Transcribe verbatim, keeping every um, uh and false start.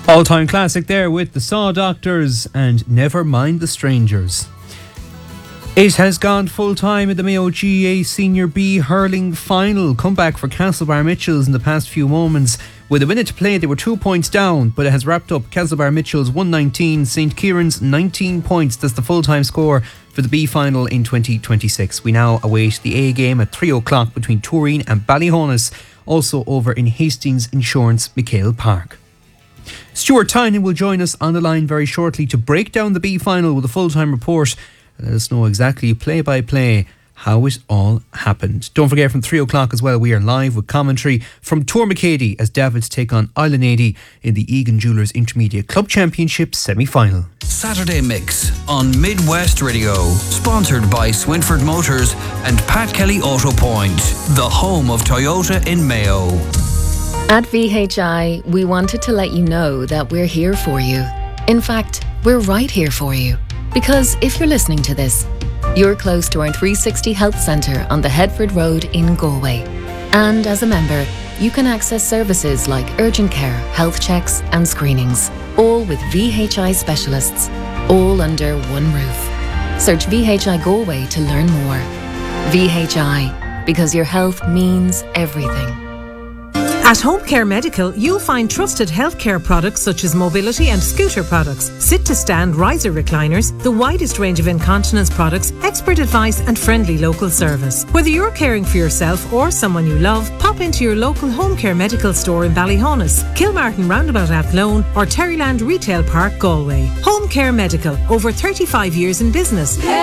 All-time classic there with the Saw Doctors and Never Mind the Strangers. It has gone full-time in the Mayo G A Senior B hurling final. Comeback for Castlebar Mitchells in the past few moments. With a minute to play, they were two points down, but it has wrapped up. Castlebar Mitchells one nineteen, Saint Kieran's nineteen points. That's the full-time score for the B final in twenty twenty-six. We now await the A game at three o'clock between Turin and Ballyhonus, also over in Hastings Insurance, McHale Park. Stuart Tynan will join us on the line very shortly to break down the B final with a full-time report and let us know exactly play by play how it all happened. Don't forget, from three o'clock as well, we are live with commentary from Tourmacady as Davids take on Islandady in the Egan Jewellers Intermediate Club Championship semi-final. Saturday Mix on Midwest Radio, sponsored by Swinford Motors and Pat Kelly Auto Point, the home of Toyota in Mayo. At V H I, we wanted to let you know that we're here for you. In fact, we're right here for you. Because if you're listening to this, you're close to our three sixty Health Centre on the Headford Road in Galway. And as a member, you can access services like urgent care, health checks and screenings, all with V H I specialists, all under one roof. Search V H I Galway to learn more. V H I, because your health means everything. At Home Care Medical, you'll find trusted healthcare products such as mobility and scooter products, sit-to-stand riser recliners, the widest range of incontinence products, expert advice and friendly local service. Whether you're caring for yourself or someone you love, pop into your local Home Care Medical store in Ballyhonus, Kilmartin Roundabout Athlone or Terryland Retail Park, Galway. Home Care Medical, over thirty-five years in business.